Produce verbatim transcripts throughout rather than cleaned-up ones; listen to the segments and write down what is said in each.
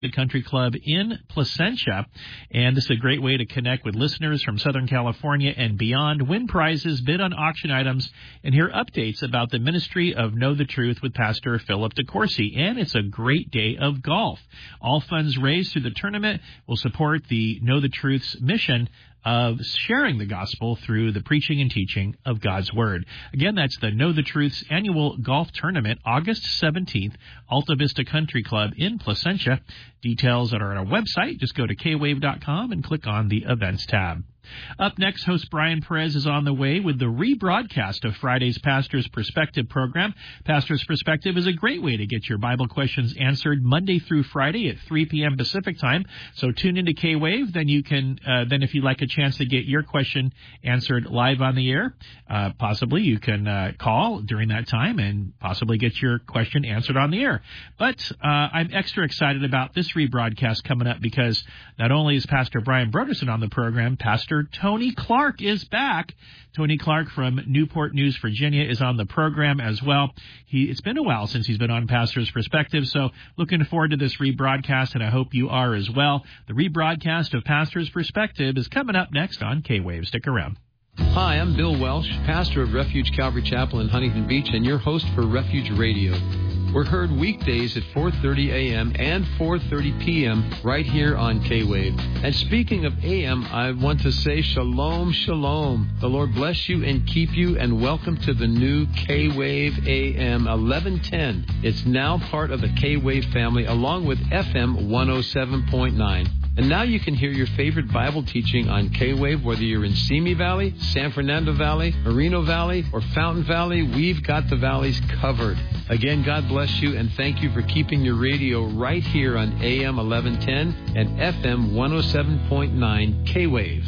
the Country Club in Placentia, and this is a great way to connect with listeners from Southern California and beyond, win prizes, bid on auction items, and hear updates about the ministry of Know the Truth with Pastor Philip DeCourcy. And it's a great day of golf. All funds raised through the tournament will support the Know the Truth's mission of sharing the gospel through the preaching and teaching of God's Word. Again, that's the Know the Truth's annual golf tournament, August seventeenth, Alta Vista Country Club in Placentia. Details are on our website. Just go to k wave dot com and click on the Events tab. Up next, host Brian Perez is on the way with the rebroadcast of Friday's Pastor's Perspective program. Pastor's Perspective is a great way to get your Bible questions answered Monday through Friday at three p.m. Pacific time. So tune into K-Wave. Then you can, uh, then if you'd like a chance to get your question answered live on the air, uh, possibly you can uh, call during that time and possibly get your question answered on the air. But uh, I'm extra excited about this rebroadcast coming up because not only is Pastor Brian Broderson on the program, Pastor Tony Clark is back. Tony Clark from Newport News, Virginia, is on the program as well. He, it's been a while since he's been on Pastor's Perspective, so looking forward to this rebroadcast, and I hope you are as well. The rebroadcast of Pastor's Perspective is coming up next on K-Wave. Stick around. Hi, I'm Bill Welsh, pastor of Refuge Calvary Chapel in Huntington Beach, and your host for Refuge Radio. We're heard weekdays at four thirty a.m. and four thirty p.m. right here on K-Wave. And speaking of A M, I want to say shalom, shalom. The Lord bless you and keep you, and welcome to the new K-Wave A M eleven ten. It's now part of the K-Wave family, along with F M one oh seven point nine. And now you can hear your favorite Bible teaching on K-Wave, whether you're in Simi Valley, San Fernando Valley, Moreno Valley, or Fountain Valley. We've got the valleys covered. Again, God bless you, and thank you for keeping your radio right here on A M eleven ten and F M one oh seven point nine K-Wave.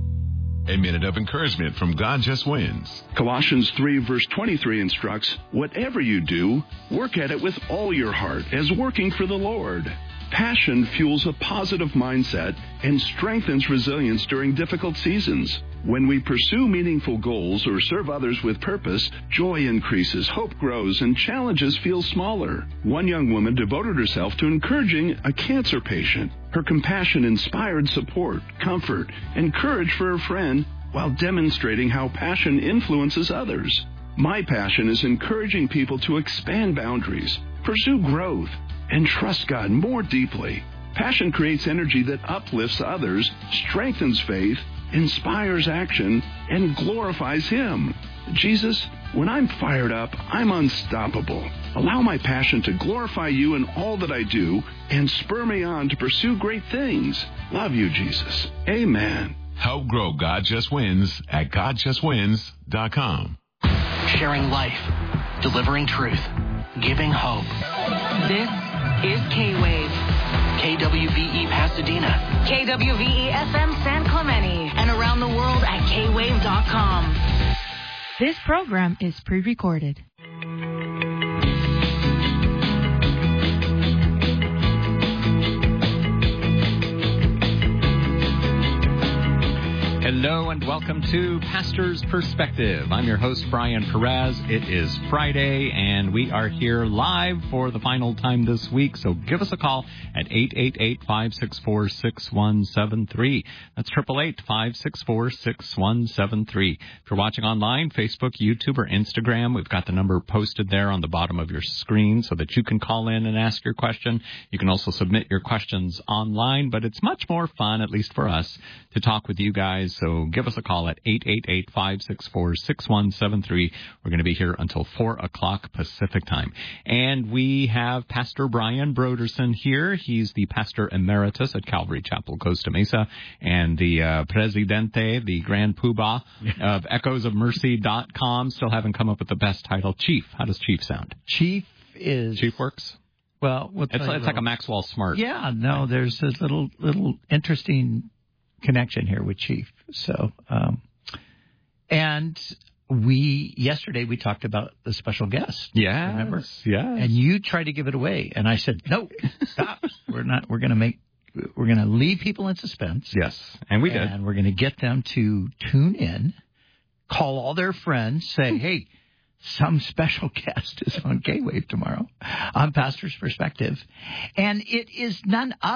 A minute of encouragement from God Just Wins. Colossians three, verse twenty-three instructs, whatever you do, work at it with all your heart as working for the Lord. Passion fuels a positive mindset and strengthens resilience during difficult seasons. When we pursue meaningful goals or serve others with purpose, joy increases, hope grows, and challenges feel smaller. One young woman devoted herself to encouraging a cancer patient. Her compassion inspired support, comfort, and courage for her friend while demonstrating how passion influences others. My passion is encouraging people to expand boundaries, pursue growth, and trust God more deeply. Passion creates energy that uplifts others, strengthens faith, inspires action, and glorifies Him. Jesus, when I'm fired up, I'm unstoppable. Allow my passion to glorify you in all that I do and spur me on to pursue great things. Love you, Jesus. Amen. Help grow God Just Wins at god just wins dot com. Sharing life, delivering truth, giving hope. This is K-Wave. K W V E Pasadena. K W V E F M San Clemente. And around the world at k wave dot com. This program is pre-recorded. Hello and welcome to Pastor's Perspective. I'm your host, Brian Perez. It is Friday, and we are here live for the final time this week. So give us a call at eight eight eight, five six four, six one seven three. That's eight eight eight, five six four, six one seven three. If you're watching online, Facebook, YouTube, or Instagram, we've got the number posted there on the bottom of your screen so that you can call in and ask your question. You can also submit your questions online, but it's much more fun, at least for us, to talk with you guys. So give us a call at eight eight eight, five six four, six one seven three. We're going to be here until four o'clock Pacific time. And we have Pastor Brian Broderson here. He's the pastor emeritus at Calvary Chapel, Costa Mesa, and the uh, presidente, the grand poobah of echoes of mercy dot com. Still haven't come up with the best title. Chief. How does Chief sound? Chief is... Chief works? Well, we'll it's, it's like a Maxwell Smart. Yeah, no, there's a little, little interesting connection here with Chief. So, um, and we, yesterday we talked about the special guest. Yeah. Remember? Yeah. And you tried to give it away. And I said, no, stop. we're not, we're going to make, we're going to leave people in suspense. Yes. And we did. And we're going to get them to tune in, call all their friends, say, hey, some special guest is on K-Wave tomorrow on Pastor's Perspective. And it is none other